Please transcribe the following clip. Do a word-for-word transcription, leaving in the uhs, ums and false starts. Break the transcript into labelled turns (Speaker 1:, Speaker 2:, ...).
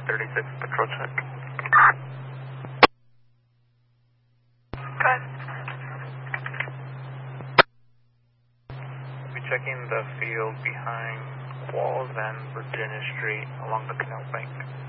Speaker 1: thirty-six patrol check.
Speaker 2: Good.
Speaker 1: We'll be checking the field behind Walls and Virginia Street along the canal bank.